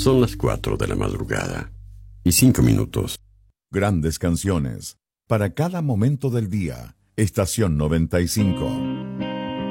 Son las 4 de la madrugada y 5 minutos. Grandes canciones. Para cada momento del día. Estación 95.